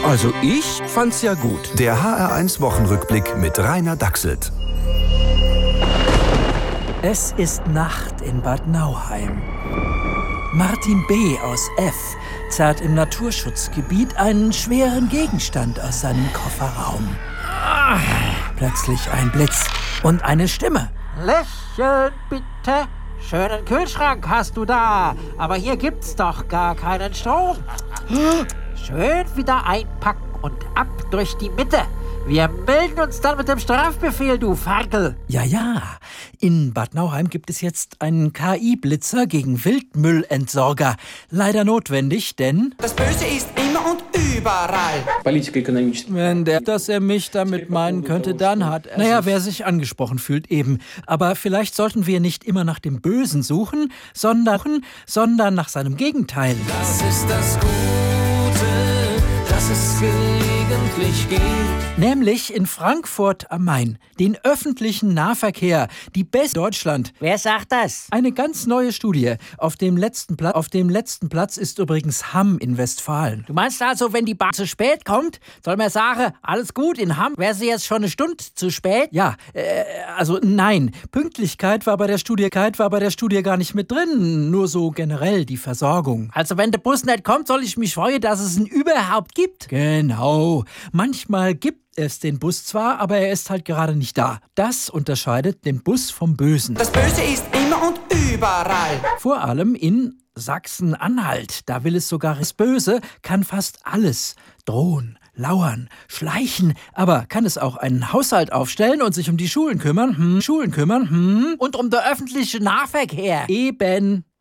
Also ich fand's ja gut. Der HR1-Wochenrückblick mit Rainer Dachselt. Es ist Nacht in Bad Nauheim. Martin B. aus F. zerrt im Naturschutzgebiet einen schweren Gegenstand aus seinem Kofferraum. Plötzlich ein Blitz und eine Stimme. Lächeln bitte. Schönen Kühlschrank hast du da, aber hier gibt's doch gar keinen Strom. Schön wieder einpacken und ab durch die Mitte. Wir melden uns dann mit dem Strafbefehl, du Ferkel. Ja, in Bad Nauheim gibt es jetzt einen KI-Blitzer gegen Wildmüllentsorger. Leider notwendig, denn Das Böse ist immer und überall. wenn dass er mich damit meinen könnte, dann hat er... Naja, wer sich angesprochen fühlt, eben. Aber vielleicht sollten wir nicht immer nach dem Bösen suchen, sondern nach seinem Gegenteil. Das ist das Gute, dass es gelegentlich geht. Nämlich in Frankfurt am Main. Den öffentlichen Nahverkehr. Die beste Deutschland. Wer sagt das? Eine ganz neue Studie. Auf dem letzten Platz ist übrigens Hamm in Westfalen. Du meinst also, wenn die Bahn zu spät kommt, soll man sagen, alles gut, in Hamm wäre sie jetzt schon eine Stunde zu spät? Ja, also nein. Pünktlichkeit war bei der Studie gar nicht mit drin. Nur so generell die Versorgung. Also wenn der Bus nicht kommt, soll ich mich freuen, dass es ihn überhaupt gibt? Genau. Manchmal gibt es den Bus zwar, aber er ist halt gerade nicht da. Das unterscheidet den Bus vom Bösen. Das Böse ist immer und überall. Vor allem in Sachsen-Anhalt. Da will es sogar das Böse, kann fast alles. Drohen, lauern, schleichen. Aber kann es auch einen Haushalt aufstellen und sich um die Schulen kümmern? Und um den öffentlichen Nahverkehr. Eben.